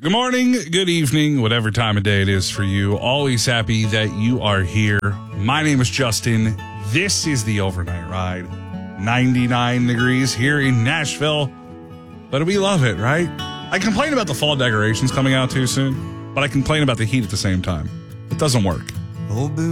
Good morning, good evening, whatever time of day it is for you. Always happy that you are here. My name is Justin. This is the Overnight Ride. 99 degrees here in Nashville. But we love it, right? I complain about the fall decorations coming out too soon, but I complain about the heat at the same time. It doesn't work.